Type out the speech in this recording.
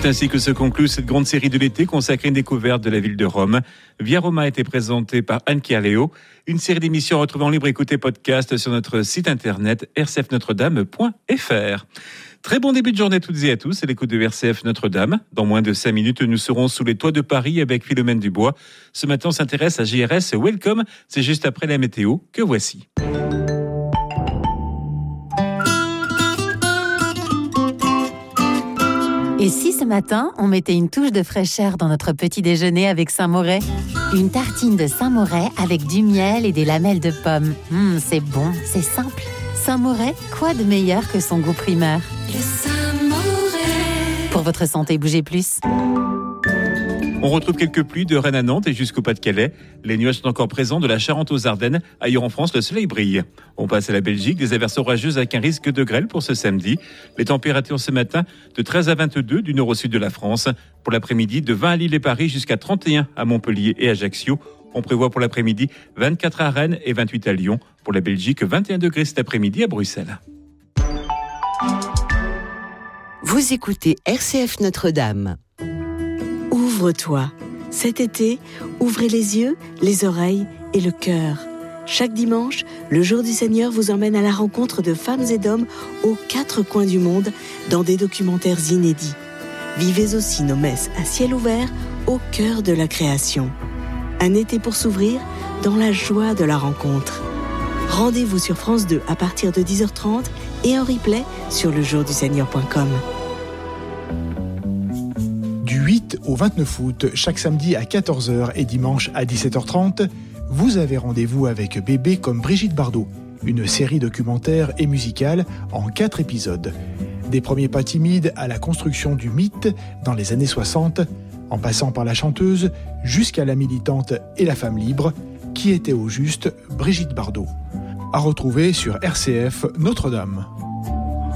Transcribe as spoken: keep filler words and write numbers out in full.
C'est ainsi que se conclut cette grande série de l'été consacrée à une découverte de la ville de Rome. Via Roma a été présentée par Anne Kierléo. Une série d'émissions retrouvée en libre écoute et podcast sur notre site internet r c f notre dame point f r. Très bon début de journée à toutes et à tous, c'est l'écoute de R C F Notre-Dame. Dans moins de cinq minutes, nous serons sous les toits de Paris avec Philomène Dubois. Ce matin, on s'intéresse à J R S Welcome. C'est juste après la météo que voici. Et si ce matin, on mettait une touche de fraîcheur dans notre petit déjeuner avec Saint-Moret ? Une tartine de Saint-Moret avec du miel et des lamelles de pommes. Mmh, c'est bon, c'est simple. Saint-Moret, quoi de meilleur que son goût primaire ? Le Saint-Moret. Pour votre santé, bougez plus. On retrouve quelques pluies de Rennes à Nantes et jusqu'au Pas-de-Calais. Les nuages sont encore présents de la Charente aux Ardennes. Ailleurs en France, le soleil brille. On passe à la Belgique, des averses orageuses avec un risque de grêle pour ce samedi. Les températures ce matin de treize à vingt-deux du nord au sud de la France. Pour l'après-midi, de vingt à Lille et Paris jusqu'à trente et un à Montpellier et Ajaccio. On prévoit pour l'après-midi vingt-quatre à Rennes et vingt-huit à Lyon. Pour la Belgique, vingt et un degrés cet après-midi à Bruxelles. Vous écoutez R C F Notre-Dame. Ouvre-toi. Cet été, ouvrez les yeux, les oreilles et le cœur. Chaque dimanche, le Jour du Seigneur vous emmène à la rencontre de femmes et d'hommes aux quatre coins du monde dans des documentaires inédits. Vivez aussi nos messes à ciel ouvert au cœur de la création. Un été pour s'ouvrir dans la joie de la rencontre. Rendez-vous sur France deux à partir de dix heures trente et en replay sur le jour du seigneur point com. Du huit au vingt-neuf août, chaque samedi à quatorze heures et dimanche à dix-sept heures trente, vous avez rendez-vous avec Bébé comme Brigitte Bardot, une série documentaire et musicale en quatre épisodes. Des premiers pas timides à la construction du mythe dans les années soixante, en passant par la chanteuse jusqu'à la militante et la femme libre, qui était au juste Brigitte Bardot. À retrouver sur R C F Notre-Dame.